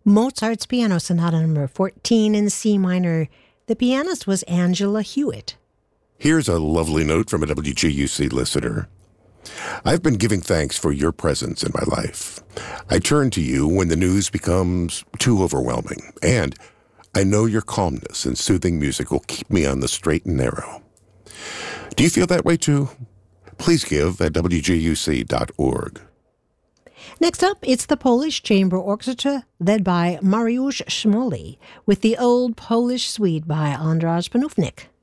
Mozart's Piano Sonata Number 14 in C minor. The pianist was Angela Hewitt. Here's a lovely note from a WGUC listener. I've been giving thanks for your presence in my life. I turn to you when the news becomes too overwhelming, and I know your calmness and soothing music will keep me on the straight and narrow. Do you feel that way too? Please give at wguc.org. Next up, it's the Polish Chamber Orchestra, led by Mariusz Szmoli, with the Old Polish Suite by Andras Panufnik.